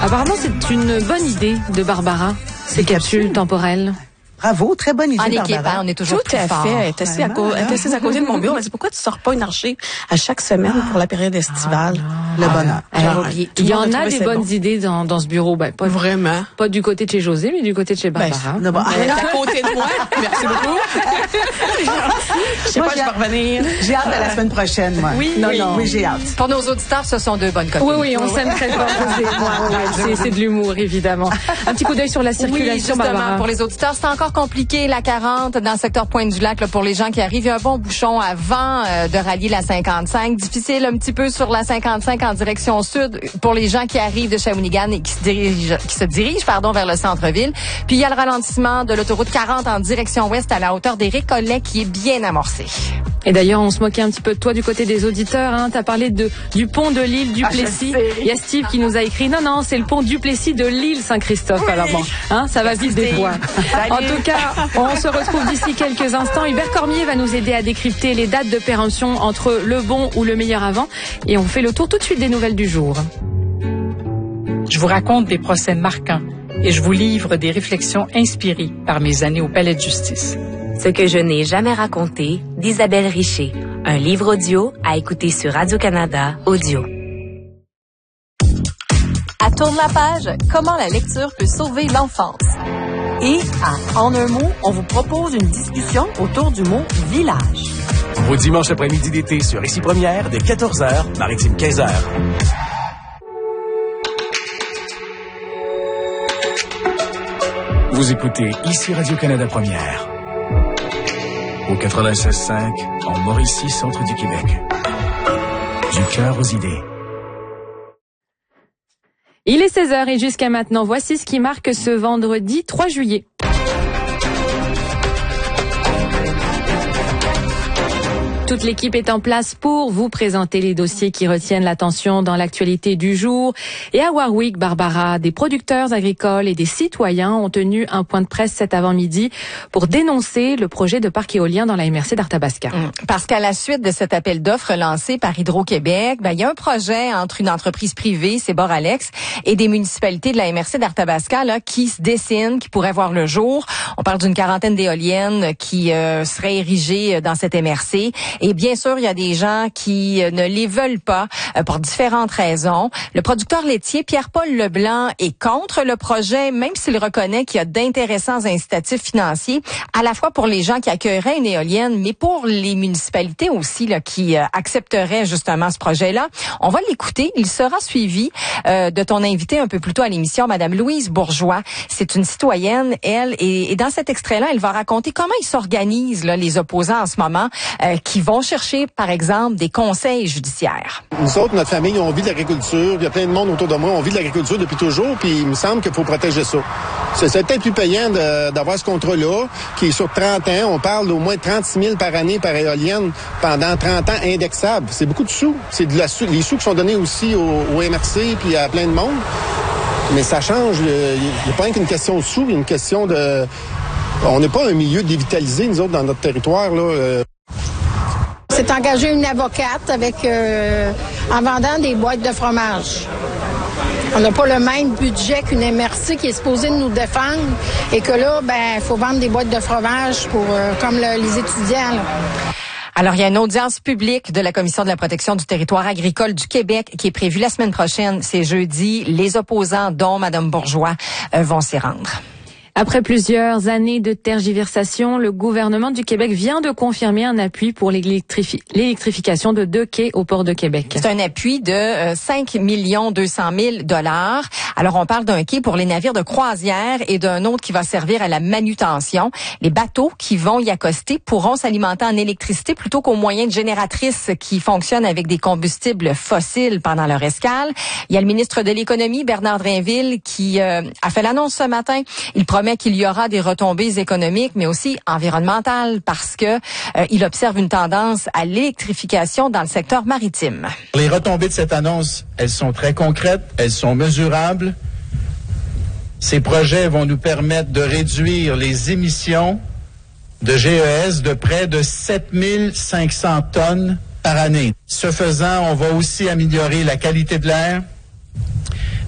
Apparemment, c'est une bonne idée de Barbara, ces capsules temporelles. Bravo, très bonne idée, en équipe, Barbara. on est toujours tout à fort. fait. Elle est assise à côté de mon bureau. Elle m'a dit, pourquoi tu sors pas une archive à chaque semaine pour la période estivale? Le bonheur. Alors, il y en a des bonnes idées dans ce bureau. Ben, pas vraiment. Pas du côté de chez José, mais du côté de chez Barbara. Elle est à côté de moi. Merci beaucoup. Je sais pas, je vais revenir. J'ai hâte à la semaine prochaine, moi. Oui, oui, j'ai hâte. Pour nos auditeurs, ce sont deux bonnes copines. Oui, on s'aime très fort, José. C'est de l'humour, évidemment. Un petit coup d'œil sur la circulation, oui, justement, Barbara. pour les auditeurs, c'est encore compliqué, la 40 dans le secteur Pointe-du-Lac, là, pour les gens qui arrivent. Il y a un bon bouchon avant de rallier la 55. Difficile un petit peu sur la 55 en direction sud pour les gens qui arrivent de Shawinigan et qui se dirigent vers le centre-ville. Puis il y a le ralentissement de l'autoroute 40 en direction ouest à la hauteur des Récollets qui est bien amorcé. Et d'ailleurs, on se moquait un petit peu de toi du côté des auditeurs. Hein. Tu as parlé du pont de l'île Duplessis. Il y a Steve qui nous a écrit, non, c'est le pont Duplessis de l'île Saint-Christophe. Oui. Alors bon, ça va vite des fois. En tout cas, on se retrouve d'ici quelques instants. Hubert Cormier va nous aider à décrypter les dates de péremption entre le bon ou le meilleur avant. Et on fait le tour tout de suite des nouvelles du jour. Je vous raconte des procès marquants et je vous livre des réflexions inspirées par mes années au Palais de justice. Ce que je n'ai jamais raconté d'Isabelle Richer. Un livre audio à écouter sur Radio-Canada Audio. À Tourne la page, comment la lecture peut sauver l'enfance. Et à En un mot, on vous propose une discussion autour du mot village. Vos dimanches après-midi d'été sur Ici Première, dès 14h, Maritime 15h. Vous écoutez Ici Radio-Canada Première. Au 96.5, en Mauricie, centre du Québec. Du cœur aux idées. Il est 16h et jusqu'à maintenant, voici ce qui marque ce vendredi 3 juillet. Toute l'équipe est en place pour vous présenter les dossiers qui retiennent l'attention dans l'actualité du jour. Et à Warwick, Barbara, des producteurs agricoles et des citoyens ont tenu un point de presse cet avant-midi pour dénoncer le projet de parc éolien dans la MRC d'Arthabasca. Parce qu'à la suite de cet appel d'offres lancé par Hydro-Québec, il y a un projet entre une entreprise privée, c'est Boralex, et des municipalités de la MRC d'Arthabasca là, qui se dessinent, qui pourraient voir le jour. On parle d'une quarantaine d'éoliennes qui seraient érigées dans cette MRC. Et bien sûr, il y a des gens qui ne les veulent pas pour différentes raisons. Le producteur laitier Pierre-Paul Leblanc est contre le projet, même s'il reconnaît qu'il y a d'intéressants incitatifs financiers, à la fois pour les gens qui accueilleraient une éolienne, mais pour les municipalités aussi là, qui accepteraient justement ce projet-là. On va l'écouter. Il sera suivi de ton invité un peu plus tôt à l'émission, Madame Louise Bourgeois. C'est une citoyenne, elle, et dans cet extrait-là, elle va raconter comment ils s'organisent, là, les opposants en ce moment, qui vont chercher, par exemple, des conseils judiciaires. Nous autres, notre famille, on vit de l'agriculture. Il y a plein de monde autour de moi. On vit de l'agriculture depuis toujours, puis il me semble qu'il faut protéger ça. C'est peut-être plus payant d'avoir ce contrat-là, qui est sur 30 ans. On parle d'au moins 36 000 par année par éolienne pendant 30 ans indexable. C'est beaucoup de sous. C'est les sous qui sont donnés aussi au MRC puis à plein de monde. Mais ça change. Il n'y a pas qu'une question de sous, il y a une question de... On n'est pas un milieu dévitalisé, nous autres, dans notre territoire, là. C'est engagé une avocate en vendant des boîtes de fromage. On n'a pas le même budget qu'une MRC qui est supposée nous défendre et que là, il faut vendre des boîtes de fromage pour comme les étudiants. Là. Alors, il y a une audience publique de la Commission de la protection du territoire agricole du Québec qui est prévue la semaine prochaine. C'est jeudi. Les opposants, dont Mme Bourgeois, vont s'y rendre. Après plusieurs années de tergiversation, le gouvernement du Québec vient de confirmer un appui pour l'électrification de 2 quais au port de Québec. C'est un appui de 5 200 000 $. Alors, on parle d'un quai pour les navires de croisière et d'un autre qui va servir à la manutention. Les bateaux qui vont y accoster pourront s'alimenter en électricité plutôt qu'aux moyens de génératrices qui fonctionnent avec des combustibles fossiles pendant leur escale. Il y a le ministre de l'Économie, Bernard Drinville, qui a fait l'annonce ce matin. Il promet qu'il y aura des retombées économiques, mais aussi environnementales, parce que il observe une tendance à l'électrification dans le secteur maritime. Les retombées de cette annonce, elles sont très concrètes, elles sont mesurables. Ces projets vont nous permettre de réduire les émissions de GES de près de 7 500 tonnes par année. Ce faisant, on va aussi améliorer la qualité de l'air,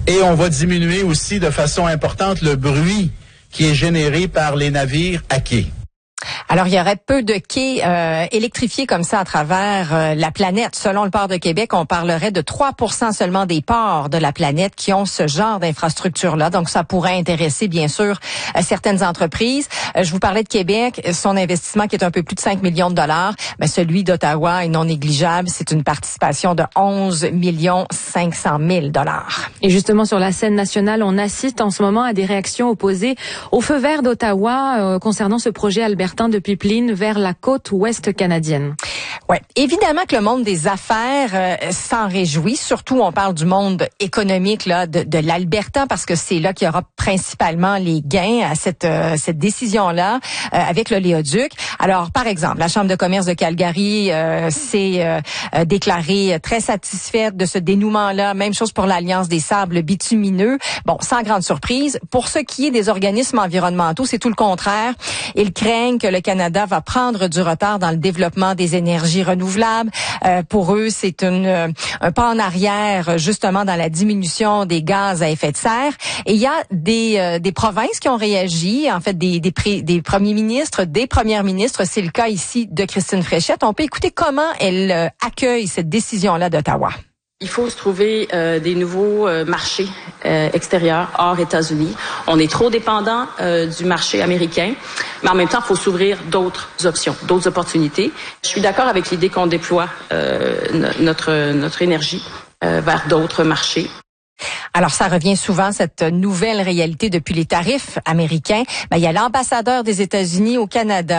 Et on va diminuer aussi de façon importante le bruit qui est généré par les navires à quai. Alors, il y aurait peu de quais électrifiés comme ça à travers la planète. Selon le port de Québec, on parlerait de 3% seulement des ports de la planète qui ont ce genre d'infrastructure-là. Donc, ça pourrait intéresser, bien sûr, certaines entreprises. Je vous parlais de Québec, son investissement qui est un peu plus de 5 millions de dollars. Mais celui d'Ottawa est non négligeable. C'est une participation de 11 500 000 dollars. Et justement, sur la scène nationale, on assiste en ce moment à des réactions opposées au feu vert d'Ottawa concernant ce projet albertain de pipeline vers la côte ouest canadienne. Ouais, évidemment que le monde des affaires s'en réjouit. Surtout, on parle du monde économique là de l'Alberta parce que c'est là qu'il y aura principalement les gains à cette décision-là avec l'oléoduc. Alors, par exemple, la Chambre de commerce de Calgary s'est déclarée très satisfaite de ce dénouement-là. Même chose pour l'Alliance des sables bitumineux. Bon, sans grande surprise. Pour ce qui est des organismes environnementaux, c'est tout le contraire. Ils craignent que le Canada va prendre du retard dans le développement des énergies renouvelables. Pour eux, c'est un pas en arrière, justement, dans la diminution des gaz à effet de serre. Et il y a des provinces qui ont réagi, en fait, des premiers ministres, des premières ministres. C'est le cas ici de Christine Fréchette. On peut écouter comment elle accueille cette décision-là d'Ottawa. Il faut se trouver des nouveaux marchés extérieurs hors États-Unis. On est trop dépendant du marché américain, mais en même temps, il faut s'ouvrir d'autres options, d'autres opportunités. Je suis d'accord avec l'idée qu'on déploie notre énergie vers d'autres marchés. Alors, ça revient souvent, cette nouvelle réalité depuis les tarifs américains. Il y a l'ambassadeur des États-Unis au Canada